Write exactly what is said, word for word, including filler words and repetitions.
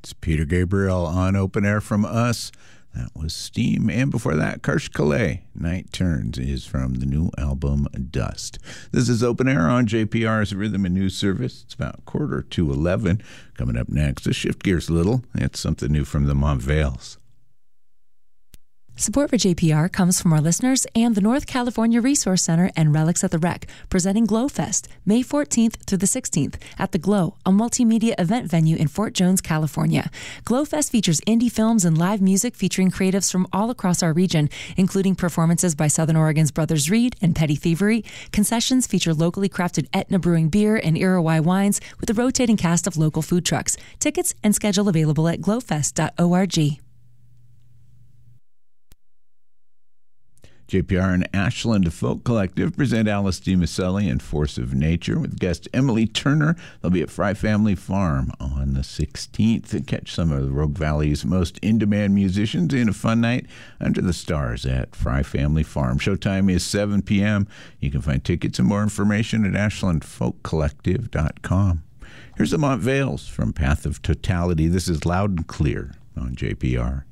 It's Peter Gabriel on Open Air from us. That was Steam. And before that, Karsh Kale, Night Turns, is from the new album Dust. This is Open Air on J P R's Rhythm and News Service. It's about quarter to eleven. Coming up next, to shift gears a little, it's something new from the Montvales. Support for J P R comes from our listeners and the North California Resource Center and Relics at the Rec, presenting GlowFest, May fourteenth through the sixteenth at The Glow, a multimedia event venue in Fort Jones, California. GlowFest features indie films and live music featuring creatives from all across our region, including performances by Southern Oregon's Brothers Reed and Petty Thievery. Concessions feature locally crafted Etna Brewing beer and Iroquois wines with a rotating cast of local food trucks. Tickets and schedule available at glowfest dot org. J P R and Ashland Folk Collective present Alice DiMaselli and Force of Nature with guest Emily Turner. They'll be at Fry Family Farm on the sixteenth to catch some of the Rogue Valley's most in-demand musicians in a fun night under the stars at Fry Family Farm. Showtime is seven p.m. You can find tickets and more information at ashland folk collective dot com. Here's the Montvales from Path of Totality. This is Loud and Clear on J P R.